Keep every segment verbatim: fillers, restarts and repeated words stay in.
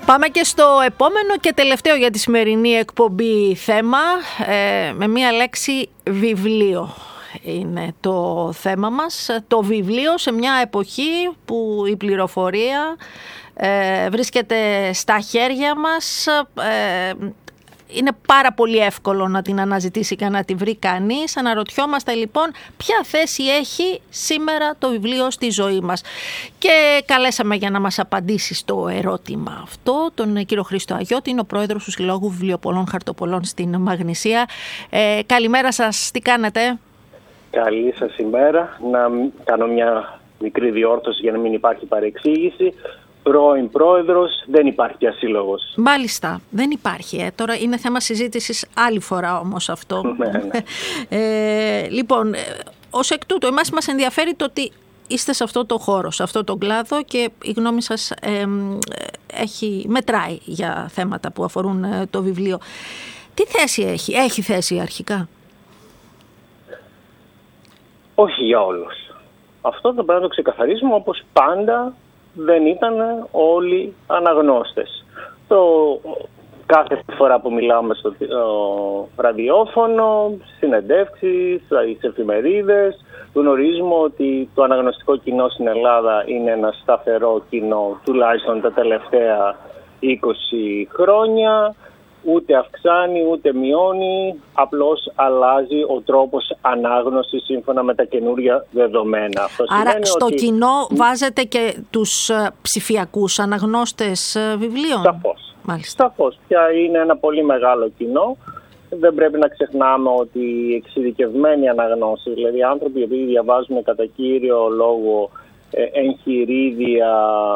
Πάμε και στο επόμενο και τελευταίο για τη σημερινή εκπομπή θέμα, ε, με μία λέξη βιβλίο. Είναι το θέμα μας, το βιβλίο σε μια εποχή που η πληροφορία ε, βρίσκεται στα χέρια μας. Ε, είναι πάρα πολύ εύκολο να την αναζητήσει και να τη βρει κανείς. Αναρωτιόμαστε λοιπόν ποια θέση έχει σήμερα το βιβλίο στη ζωή μας. Και καλέσαμε για να μας απαντήσει στο ερώτημα αυτό τον κύριο Χρήστο Αγιώτη, είναι ο πρόεδρος του Συλλόγου Βιβλιοπολών Χαρτοπολών στην Μαγνησία. Ε, καλημέρα σας, τι κάνετε? Καλή σας ημέρα. Να κάνω μια μικρή διόρθωση για να μην υπάρχει παρεξήγηση. Πρώην πρόεδρος, δεν υπάρχει πια σύλλογος. Μάλιστα, δεν υπάρχει. Ε. Τώρα είναι θέμα συζήτησης άλλη φορά όμως αυτό. Ναι, ναι. ε, λοιπόν, ως εκ τούτου, εμάς μας ενδιαφέρει το ότι είστε σε αυτό το χώρο, σε αυτό το κλάδο και η γνώμη σας ε, έχει, μετράει για θέματα που αφορούν ε, το βιβλίο. Τι θέση έχει, έχει θέση αρχικά? Όχι για όλους. Αυτό θα πρέπει να το ξεκαθαρίσουμε, όπως πάντα δεν ήταν όλοι αναγνώστες. Το, κάθε φορά που μιλάμε στο ο, ραδιόφωνο, συνεντεύξεις, στις εφημερίδες, γνωρίζουμε ότι το αναγνωστικό κοινό στην Ελλάδα είναι ένα σταθερό κοινό τουλάχιστον τα τελευταία είκοσι χρόνια. Ούτε αυξάνει, ούτε μειώνει, απλώς αλλάζει ο τρόπος ανάγνωσης σύμφωνα με τα καινούργια δεδομένα. Αυτό Άρα στο ότι... κοινό βάζετε και τους ψηφιακούς αναγνώστες βιβλίων? Σαφώς. Μάλιστα. Σαφώς. Πια είναι ένα πολύ μεγάλο κοινό. Δεν πρέπει να ξεχνάμε ότι οι εξειδικευμένοι αναγνώστες, δηλαδή άνθρωποι οι οποίοι διαβάζουν κατά κύριο λόγο εγχειρίδια,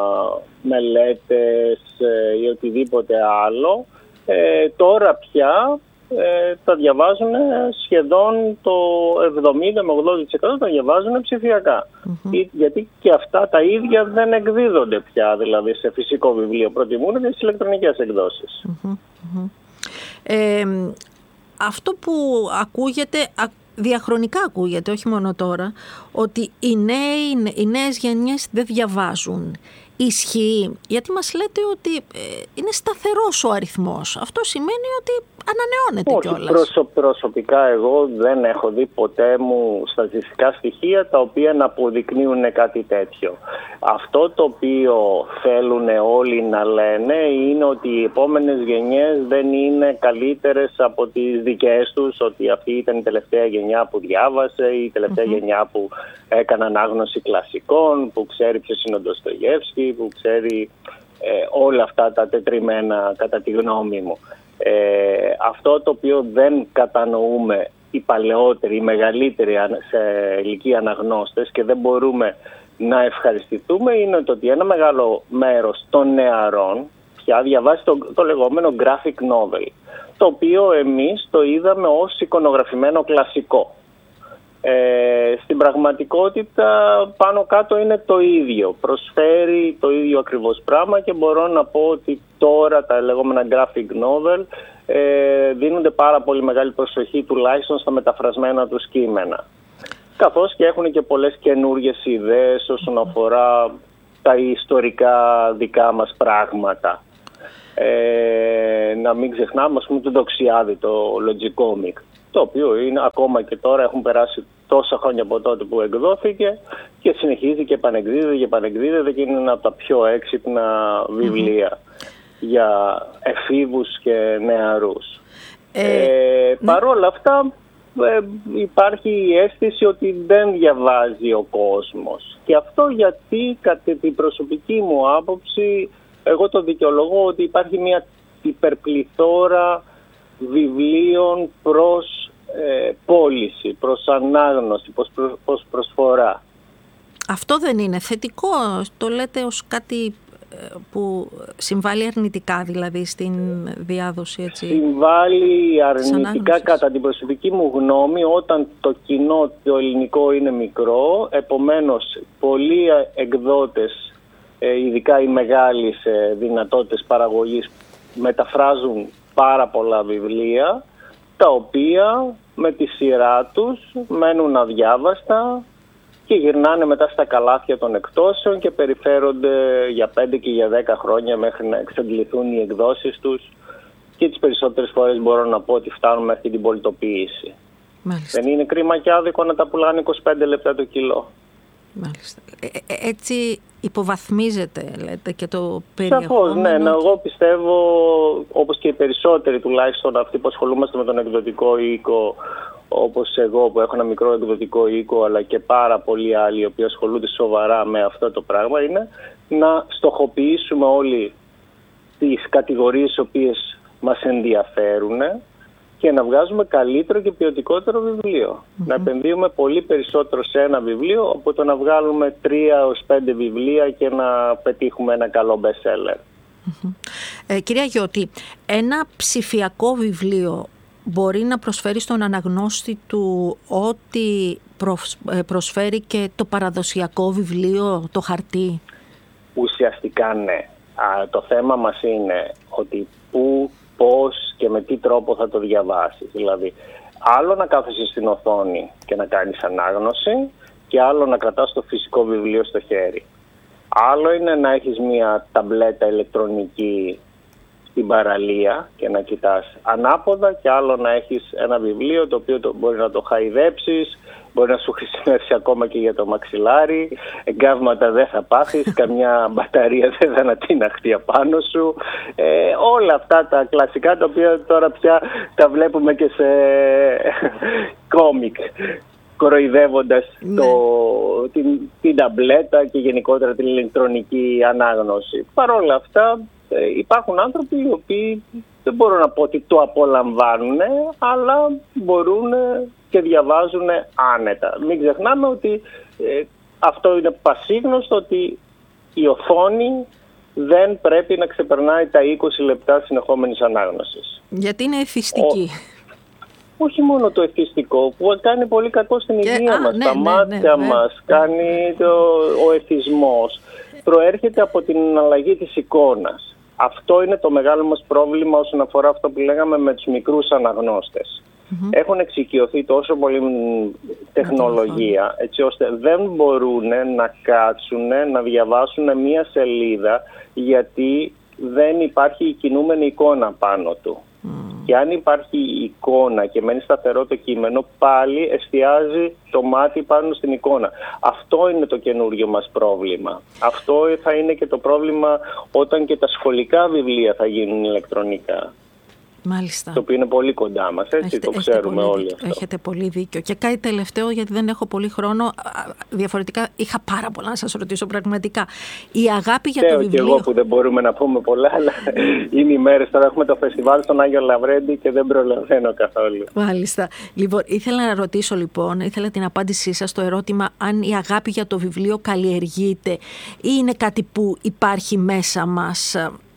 μελέτες ή οτιδήποτε άλλο, Ε, τώρα πια ε, τα διαβάζουν σχεδόν το εβδομήντα με ογδόντα τοις εκατό τα διαβάζουν ψηφιακά. Mm-hmm. Γιατί και αυτά τα ίδια δεν εκδίδονται πια, δηλαδή σε φυσικό βιβλίο, προτιμούν τις ηλεκτρονικές εκδόσεις. Mm-hmm. Mm-hmm. Ε, αυτό που ακούγεται, διαχρονικά ακούγεται, όχι μόνο τώρα, ότι οι, νέοι, οι νέες γενιές δεν διαβάζουν. Ισχύει? Γιατί μας λέτε ότι ε, είναι σταθερός ο αριθμός. Αυτό σημαίνει ότι ανανεώνεται κιόλας. Προσω, προσωπικά εγώ δεν έχω δει ποτέ μου στατιστικά στοιχεία τα οποία να αποδεικνύουν κάτι τέτοιο. Αυτό το οποίο θέλουν όλοι να λένε είναι ότι οι επόμενες γενιές δεν είναι καλύτερες από τις δικές τους, ότι αυτή ήταν η τελευταία γενιά που διάβασε, η τελευταία mm-hmm. γενιά που έκανε ανάγνωση κλασικών, που ξέρει ποιος είναι ο Ντοστογεύσκι, που ξέρει ε, όλα αυτά τα τετριμένα κατά τη γνώμη μου. Ε, αυτό το οποίο δεν κατανοούμε οι παλαιότεροι, οι μεγαλύτεροι σε ηλικία αναγνώστες και δεν μπορούμε να ευχαριστηθούμε είναι το ότι ένα μεγάλο μέρος των νεαρών πια διαβάζει το, το λεγόμενο graphic novel, το οποίο εμείς το είδαμε ως εικονογραφημένο κλασικό. Ε, στην πραγματικότητα πάνω κάτω είναι το ίδιο, προσφέρει το ίδιο ακριβώς πράγμα και μπορώ να πω ότι τώρα τα λεγόμενα graphic novel ε, δίνονται πάρα πολύ μεγάλη προσοχή τουλάχιστον στα μεταφρασμένα τους κείμενα, καθώς και έχουν και πολλές καινούργιες ιδέες όσον αφορά τα ιστορικά δικά μας πράγματα. Ε, να μην ξεχνάμε ας πούμε τον Τοξιάδη, το Logicomic, το οποίο είναι ακόμα και τώρα, έχουν περάσει τόσα χρόνια από τότε που εκδόθηκε και συνεχίζει και επανεκδίδεται και επανεκδίδεται και είναι ένα από τα πιο έξυπνα βιβλία mm-hmm. για εφήβους και νεαρούς. Ε, ε, ναι. Παρ' όλα αυτά ε, υπάρχει η αίσθηση ότι δεν διαβάζει ο κόσμος και αυτό γιατί κατά την προσωπική μου άποψη εγώ το δικαιολογώ ότι υπάρχει μια υπερπληθώρα βιβλίων προς ε, πώληση, προς ανάγνωση, προς, προς προσφορά. Αυτό δεν είναι θετικό? Το λέτε ως κάτι που συμβάλλει αρνητικά δηλαδή στην διάδοση, έτσι? Συμβάλλει αρνητικά κατά την προσωπική μου γνώμη όταν το κοινό το ελληνικό είναι μικρό, επομένως πολλοί εκδότες, ειδικά οι μεγάλοι σε δυνατότητες παραγωγής, μεταφράζουν πάρα πολλά βιβλία τα οποία με τη σειρά τους μένουν αδιάβαστα και γυρνάνε μετά στα καλάθια των εκδόσεων και περιφέρονται για πέντε και για δέκα χρόνια μέχρι να εξαντληθούν οι εκδόσεις τους και τις περισσότερες φορές μπορώ να πω ότι φτάνουν μέχρι την πολιτοποίηση. Μάλιστα. Δεν είναι κρίμα και άδικο να τα πουλάνε είκοσι πέντε λεπτά το κιλό? Μάλιστα. Ε, έτσι υποβαθμίζεται, λέτε, και το περιεχόμενο. Σαφώς, ναι, ναι. Εγώ πιστεύω, όπως και οι περισσότεροι τουλάχιστον αυτοί που ασχολούμαστε με τον εκδοτικό οίκο, όπως εγώ που έχω ένα μικρό εκδοτικό οίκο, αλλά και πάρα πολλοί άλλοι οι οποίοι ασχολούνται σοβαρά με αυτό το πράγμα, είναι να στοχοποιήσουμε όλοι τις κατηγορίες οι οποίες μας ενδιαφέρουν και να βγάζουμε καλύτερο και ποιοτικότερο βιβλίο. Mm-hmm. Να επενδύουμε πολύ περισσότερο σε ένα βιβλίο από το να βγάλουμε τρία ως πέντε βιβλία και να πετύχουμε ένα καλό best seller. Mm-hmm. Ε, κυρία Γιώτη, ένα ψηφιακό βιβλίο μπορεί να προσφέρει στον αναγνώστη του ό,τι προσφέρει και το παραδοσιακό βιβλίο, το χαρτί? Ουσιαστικά ναι. Α, το θέμα μας είναι ότι πού, πώς και με τι τρόπο θα το διαβάσεις. Δηλαδή, άλλο να κάθεσαι στην οθόνη και να κάνεις ανάγνωση και άλλο να κρατάς το φυσικό βιβλίο στο χέρι. Άλλο είναι να έχεις μια ταμπλέτα ηλεκτρονική στην παραλία και να κοιτάς ανάποδα και άλλο να έχεις ένα βιβλίο το οποίο το, μπορεί να το χαϊδέψεις, μπορεί να σου χρησιμεύσει ακόμα και για το μαξιλάρι, εγκάβματα δεν θα πάθεις, καμιά μπαταρία δεν θα ανατιναχτεί απάνω σου. Ε, όλα αυτά τα κλασικά τα οποία τώρα πια τα βλέπουμε και σε κόμικ, κοροϊδεύοντας ναι. το, την, την ταμπλέτα και γενικότερα την ηλεκτρονική ανάγνωση. Παρ' όλα αυτά υπάρχουν άνθρωποι οι οποίοι δεν μπορώ να πω ότι το απολαμβάνουν, αλλά μπορούν και διαβάζουν άνετα. Μην ξεχνάμε ότι ε, αυτό είναι πασίγνωστο, ότι η οθόνη δεν πρέπει να ξεπερνάει τα είκοσι λεπτά συνεχόμενης ανάγνωσης. Γιατί είναι εθιστική. Ο, όχι μόνο το εθιστικό, που κάνει πολύ κακό στην και, υγεία α, μας, ναι, τα ναι, μάτια ναι, ναι, μας, ναι. κάνει το, ο εθισμός. Προέρχεται από την αλλαγή της εικόνας. Αυτό είναι το μεγάλο μας πρόβλημα όσον αφορά αυτό που λέγαμε με τους μικρούς αναγνώστες. Mm-hmm. Έχουν εξοικειωθεί τόσο πολύ τεχνολογία, έτσι ώστε δεν μπορούν να κάτσουν, να διαβάσουν μία σελίδα, γιατί δεν υπάρχει η κινούμενη εικόνα πάνω του. Mm. Και αν υπάρχει εικόνα και μένει σταθερό το κείμενο, πάλι εστιάζει το μάτι πάνω στην εικόνα. Αυτό είναι το καινούριο μας πρόβλημα. Αυτό θα είναι και το πρόβλημα όταν και τα σχολικά βιβλία θα γίνουν ηλεκτρονικά. Μάλιστα. Το οποίο είναι πολύ κοντά μας, έτσι, έχετε, το ξέρουμε όλοι δίκιο, αυτό. Έχετε πολύ δίκιο. Και κάτι τελευταίο, γιατί δεν έχω πολύ χρόνο, διαφορετικά είχα πάρα πολλά να σας ρωτήσω πραγματικά. Η αγάπη για Θέλω το βιβλίο... και εγώ που δεν μπορούμε να πούμε πολλά, αλλά είναι οι μέρες. Τώρα έχουμε το φεστιβάλ στον Άγιο Λαβρέντη και δεν προλαβαίνω καθόλου. Μάλιστα. Λοιπόν, ήθελα να ρωτήσω λοιπόν, ήθελα την απάντησή σας στο ερώτημα αν η αγάπη για το βιβλίο καλλιεργείται ή είναι κάτι που υπάρχει μέσα μας.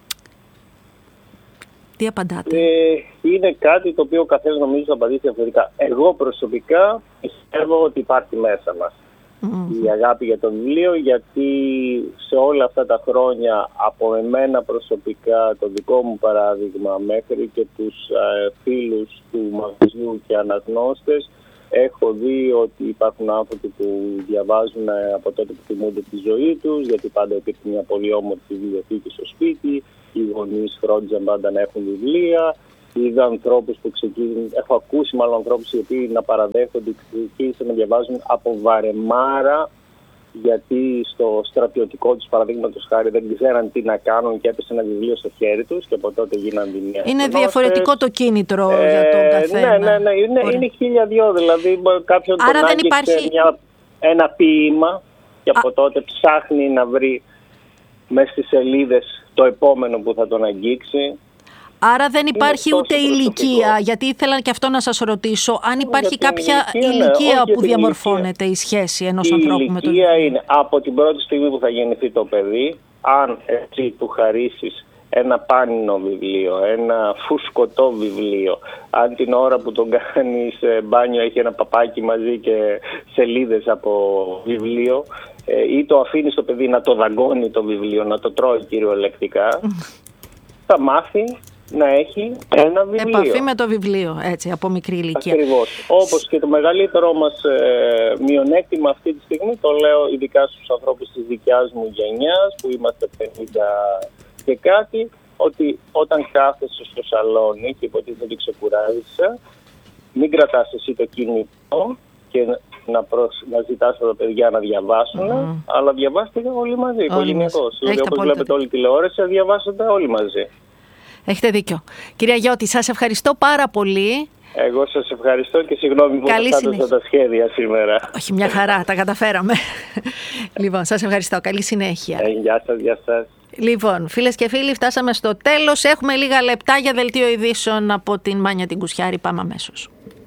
Τι απαντάτε? Ε, είναι κάτι το οποίο ο καθένας νομίζω θα απαντήσει διαφορετικά. Εγώ προσωπικά πιστεύω ότι υπάρχει μέσα μας mm-hmm. η αγάπη για το βιβλίο, γιατί σε όλα αυτά τα χρόνια, από εμένα προσωπικά, το δικό μου παράδειγμα, μέχρι και τους ε, φίλους του μαγαζιού και αναγνώστες, έχω δει ότι υπάρχουν άνθρωποι που διαβάζουν από τότε που θυμούνται τη ζωή τους, γιατί πάντα υπήρχε μια πολύ όμορφη βιβλιοθήκη στο σπίτι. Οι γονείς φρόντιζαν πάντα να έχουν βιβλία. Είδα ανθρώπους που ξεκίνησαν, έχω ακούσει μάλλον ανθρώπους οι οποίοι να παραδέχονται και ξεκίνησαν να διαβάζουν από βαρεμάρα, γιατί στο στρατιωτικό τους παραδείγματος χάρη δεν ξέραν τι να κάνουν και έπεσε ένα βιβλίο στο χέρι τους και από τότε γίναν δημιουργοί. Είναι διαφορετικό το κίνητρο ε, για τον καθένα. Ναι, ναι, ναι, είναι, είναι χίλια δυο. Δηλαδή κάποιον τον άγγιξε υπάρχει... μια, ένα ποίημα και από Α... τότε ψάχνει να βρει μέσα στις σελίδες το επόμενο που θα τον αγγίξει. Άρα δεν υπάρχει ούτε ηλικία, γιατί ήθελα και αυτό να σας ρωτήσω, αν υπάρχει κάποια ηλικία, ηλικία ναι, που διαμορφώνεται ηλικία. Η σχέση ενός η ανθρώπου με τον... Η ηλικία είναι από την πρώτη στιγμή που θα γεννηθεί το παιδί, αν έτσι του χαρίσεις ένα πάνινο βιβλίο, ένα φουσκωτό βιβλίο, αν την ώρα που τον κάνεις μπάνιο έχει ένα παπάκι μαζί και σελίδες από βιβλίο, ή το αφήνεις το παιδί να το δαγκώνει το βιβλίο, να το τρώει κυριολεκτικά, θα μάθει να έχει ένα βιβλίο. Επαφή με το βιβλίο, έτσι, από μικρή ηλικία. Ακριβώς. Όπως και το μεγαλύτερό μας ε, μειονέκτημα αυτή τη στιγμή, το λέω ειδικά στους ανθρώπους της δικιάς μου γενιάς, που είμαστε πενήντα και κάτι, ότι όταν κάθεσαι στο σαλόνι και υποτίθεται ότι ξεκουράζεσαι, μην κρατάς εσύ το κινητό και να, προσ... να ζητάς από τα παιδιά να διαβάσουν, mm. αλλά διαβάστε όλοι μαζί, οικογενειακώς. Δηλαδή, όπως βλέπετε όλη τηλεόραση, διαβάσετε όλοι μαζί. Έχετε δίκιο. Κυρία Γιώτη, σας ευχαριστώ πάρα πολύ. Εγώ σας ευχαριστώ και συγγνώμη που κατάστασα τα σχέδια σήμερα. Όχι, μια χαρά, τα καταφέραμε. Λοιπόν, σας ευχαριστώ. Καλή συνέχεια. Ε, γεια σας, γεια σας. Λοιπόν, φίλες και φίλοι, φτάσαμε στο τέλος. Έχουμε λίγα λεπτά για δελτίο ειδήσεων από την Μάνια την Κουσιάρη. Πάμε αμέσως.